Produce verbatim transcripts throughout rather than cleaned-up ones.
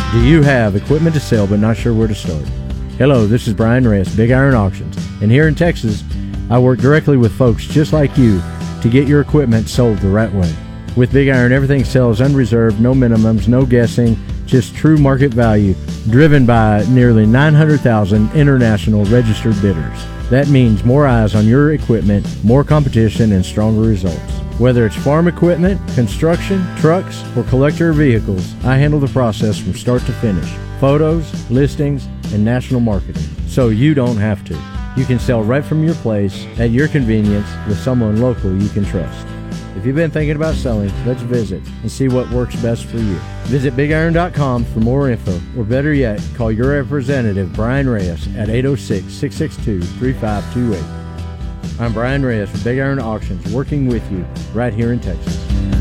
Do you have equipment to sell but not sure where to start? Hello, this is Brian Reyes, Big Iron Auctions, and here in Texas, I work directly with folks just like you to get your equipment sold the right way. With Big Iron, everything sells unreserved, no minimums, no guessing, just true market value, driven by nearly nine hundred thousand international registered bidders. That means more eyes on your equipment, more competition, and stronger results. Whether it's farm equipment, construction, trucks, or collector vehicles, I handle the process from start to finish. Photos, listings, and national marketing. So you don't have to. You can sell right from your place, at your convenience, with someone local you can trust. If you've been thinking about selling, let's visit and see what works best for you. Visit big iron dot com for more info, or better yet, call your representative, Brian Reyes, at eight oh six, six six two, three five two eight. I'm Brian Reyes from Big Iron Auctions, working with you right here in Texas.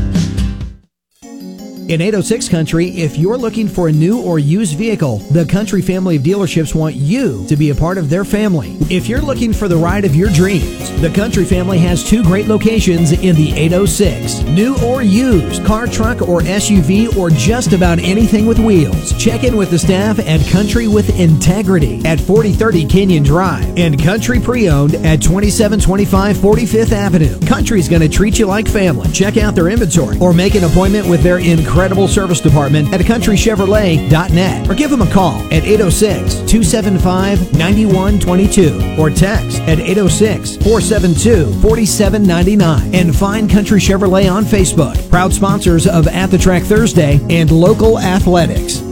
In eight oh six Country, if you're looking for a new or used vehicle, the Country family of dealerships want you to be a part of their family. If you're looking for the ride of your dreams, the Country family has two great locations in the eight oh six. New or used, car, truck, or S U V, or just about anything with wheels. Check in with the staff at Country with Integrity at forty thirty Canyon Drive and Country Pre-Owned at twenty-seven twenty-five forty-fifth Avenue. Country's going to treat you like family. Check out their inventory or make an appointment with their incredible service department at country chevrolet dot net or give them a call at eight oh six, two seven five, nine one two two or text at eight oh six, four seven two, four seven nine nine and find Country Chevrolet on Facebook. Proud sponsors of At the Track Thursday and local athletics.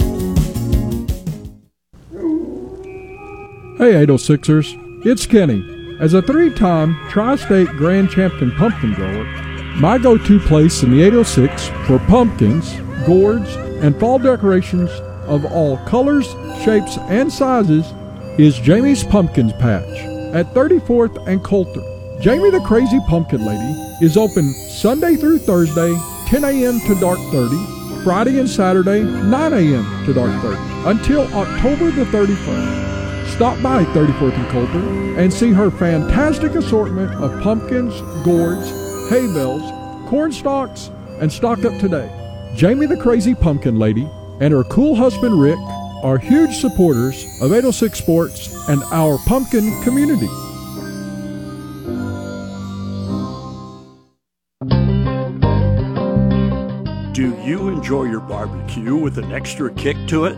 Hey eight oh sixers, it's Kenny. As a three-time Tri-State Grand Champion pumpkin grower, my go-to place in the eight oh six for pumpkins, gourds, and fall decorations of all colors, shapes, and sizes is Jamie's Pumpkins Patch at thirty-fourth and Coulter. Jamie the Crazy Pumpkin Lady is open Sunday through Thursday, ten a.m. to dark thirty, Friday and Saturday, nine a.m. to dark thirty, until October the thirty-first. Stop by thirty-fourth and Coulter and see her fantastic assortment of pumpkins, gourds, hay bales, corn stalks, and stock up today. Jamie the Crazy Pumpkin Lady and her cool husband Rick are huge supporters of eight oh six Sports and our pumpkin community. Do you enjoy your barbecue with an extra kick to it?